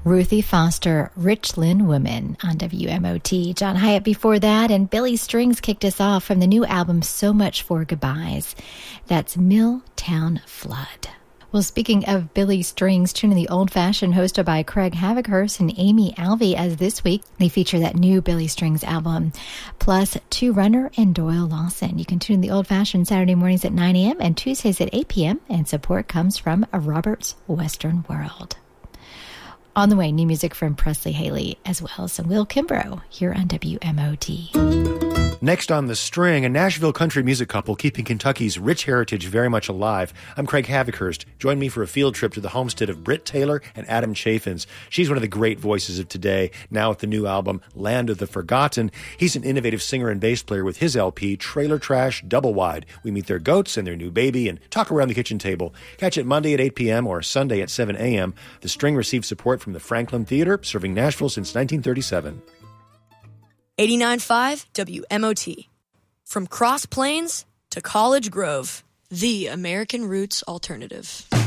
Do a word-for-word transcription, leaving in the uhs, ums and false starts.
Ruthie Foster, Richland Woman on W M O T. John Hyatt before that, and Billy Strings kicked us off from the new album So Much for Goodbyes. That's Milltown Flood. Well, speaking of Billy Strings, tune in the Old Fashioned, hosted by Craig Havikhurst and Amy Alvey, as this week they feature that new Billy Strings album, plus Two Runner and Doyle Lawson. You can tune in the Old Fashioned Saturday mornings at nine a.m. and Tuesdays at eight p.m., and support comes from a Robert's Western World. On the way, new music from Presley Haley, as well as some Will Kimbrough here on W M O T. Next on The String, a Nashville country music couple keeping Kentucky's rich heritage very much alive. I'm Craig Havikhurst. Join me for a field trip to the homestead of Britt Taylor and Adam Chaffins. She's one of the great voices of today, now with the new album, Land of the Forgotten. He's an innovative singer and bass player with his L P, Trailer Trash Double Wide. We meet their goats and their new baby and talk around the kitchen table. Catch it Monday at eight p.m. or Sunday at seven a.m. The String receives support from the Franklin Theater, serving Nashville since nineteen thirty-seven. eighty-nine point five W M O T. From Cross Plains to College Grove, the American Roots Alternative.